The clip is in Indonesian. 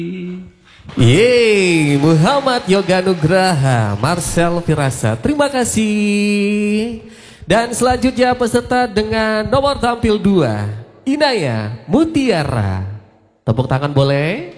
Yeay, Muhammad Yoga Nugraha, Marcel Firasa, terima kasih. Dan selanjutnya peserta dengan nomor tampil 2, Inaya Mutiara. Tepuk tangan boleh?